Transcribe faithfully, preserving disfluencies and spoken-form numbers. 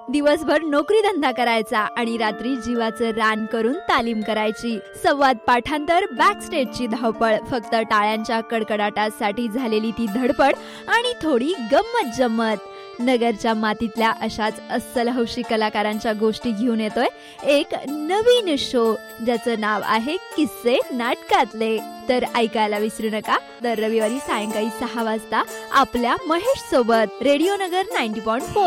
दिवसभर नोकरी धंदा करायचा आणि रात्री जीवाचं रान करून तालीम करायची. संवाद पाठांतर, बॅक स्टेजची धावपळ, फक्त टाळ्यांच्या कडकडाटासाठी झालेली ती धडपड आणि थोडी गंमत जम्मत. नगरच्या मातीतल्या अशाच अस्सल हौशी कलाकारांच्या गोष्टी घेऊन येतोय एक नवीन शो, ज्याचं नाव आहे किस्से नाटकातले. तर ऐकायला विसरू नका दर रविवारी सायंकाळी सहा वाजता आपल्या महेश सोबत रेडिओ नगर नव्वद पॉइंट फोर